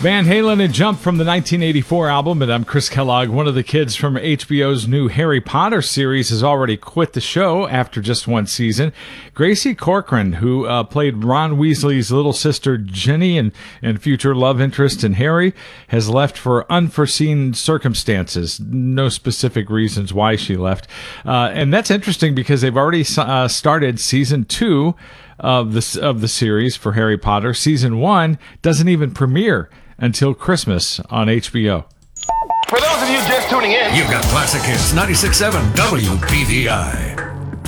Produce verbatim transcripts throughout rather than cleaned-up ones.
Van Halen and Jump from the nineteen eighty-four album, and I'm Chris Kellogg. One of the kids from H B O's new Harry Potter series has already quit the show after just one season. Gracie Corcoran, who uh, played Ron Weasley's little sister Ginny and, and future love interest in Harry, has left for unforeseen circumstances. No specific reasons why she left. Uh, and that's interesting because they've already uh, started season two of the, of the series for Harry Potter. Season one doesn't even premiere until Christmas on H B O. For those of you just tuning in, you've got Classic Hits ninety-six point seven W P V I.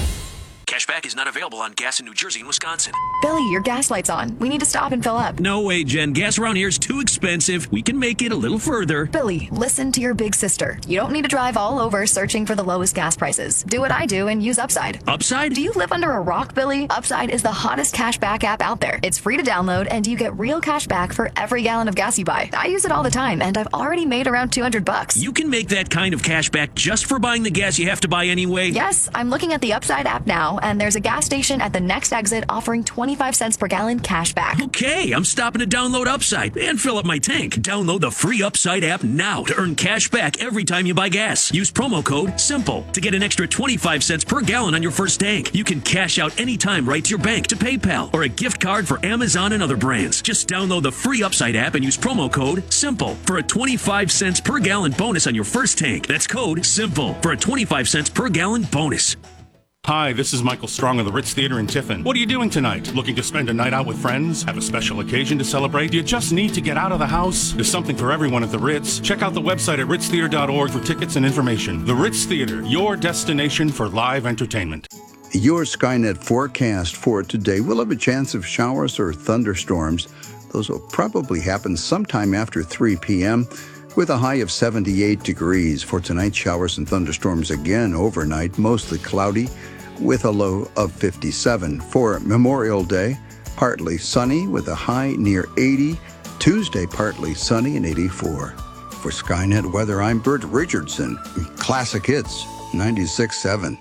Cashback is not available on gas in New Jersey and Wisconsin. Billy, your gas light's on. We need to stop and fill up. No way, Jen. Gas around here is too expensive. We can make it a little further. Billy, listen to your big sister. You don't need to drive all over searching for the lowest gas prices. Do what I do and use Upside. Upside? Do you live under a rock, Billy? Upside is the hottest cashback app out there. It's free to download, and you get real cash back for every gallon of gas you buy. I use it all the time, and I've already made around two hundred bucks. You can make that kind of cash back just for buying the gas you have to buy anyway? Yes, I'm looking at the Upside app now, and there's a gas station at the next exit offering twenty-five cents per gallon cash back. Okay, I'm stopping to download Upside and fill up my tank. Download the free Upside app now to earn cash back every time you buy gas. Use promo code SIMPLE to get an extra twenty-five cents per gallon on your first tank. You can cash out anytime right to your bank, to PayPal, or a gift card for Amazon and other brands. Just download the free Upside app and use promo code SIMPLE for a twenty-five cents per gallon bonus on your first tank. That's code SIMPLE for a twenty-five cents per gallon bonus. Hi, this is Michael Strong of the Ritz Theater in Tiffin. What are you doing tonight? Looking to spend a night out with friends? Have a special occasion to celebrate? Do you just need to get out of the house? There's something for everyone at the Ritz. Check out the website at ritz theater dot org for tickets and information. The Ritz Theater, your destination for live entertainment. Your Skynet forecast for today will have a chance of showers or thunderstorms. Those will probably happen sometime after three p.m., with a high of seventy-eight degrees. For tonight, showers and thunderstorms again overnight, mostly cloudy, with a low of fifty-seven. For Memorial Day, partly sunny with a high near eighty. Tuesday, partly sunny and eighty-four. For Skynet Weather, I'm Bert Richardson. Classic Hits, ninety-six point seven.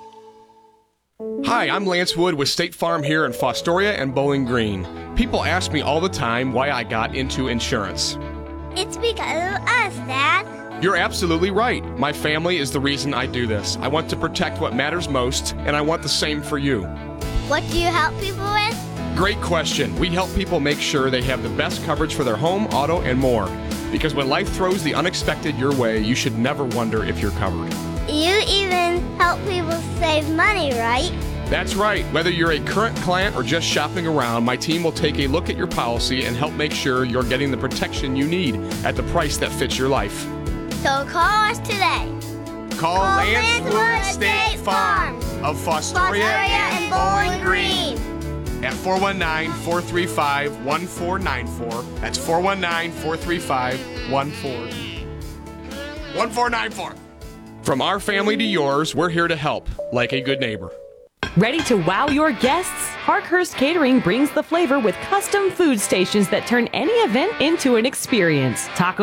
Hi, I'm Lance Wood with State Farm here in Fostoria and Bowling Green. People ask me all the time why I got into insurance. It's because of us, Dad. You're absolutely right. My family is the reason I do this. I want to protect what matters most, and I want the same for you. What do you help people with? Great question. We help people make sure they have the best coverage for their home, auto, and more. Because when life throws the unexpected your way, you should never wonder if you're covered. You even help people save money, right? That's right. Whether you're a current client or just shopping around, my team will take a look at your policy and help make sure you're getting the protection you need at the price that fits your life. So call us today. Call, call Lance Wood State Farm of Fostoria and Bowling Green at four one nine, four three five, one four nine four. That's four one nine, four three five, one four nine four. From our family to yours, we're here to help, like a good neighbor. Ready to wow your guests? Parkhurst Catering brings the flavor with custom food stations that turn any event into an experience. Taco